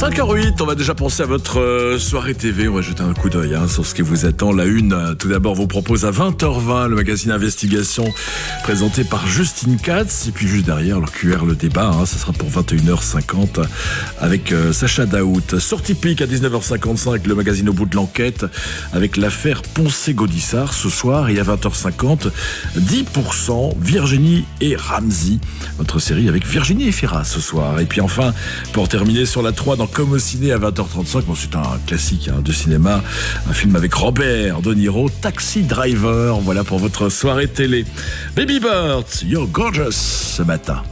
5h08, on va déjà penser à votre soirée TV. On va jeter un coup d'œil sur ce qui vous attend. La une, tout d'abord, vous propose à 20h20 le magazine Investigation présenté par Justine Katz. Et puis juste derrière, le QR, le débat, ça sera pour 21h50 avec Sacha Daout. Sortie pique à 19h55, le magazine Au bout de l'enquête avec l'affaire Poncé-Gaudissart ce soir. Et à 20h50, 10%, Virginie et Ramzy. Notre série avec Virginie et Fira ce soir. Et puis enfin, pour terminer sur la 3 dans Comme au ciné à 20h35, bon, c'est un classique de cinéma, un film avec Robert De Niro, Taxi Driver. Voilà pour votre soirée télé. Baby Birds, You're Gorgeous ce matin.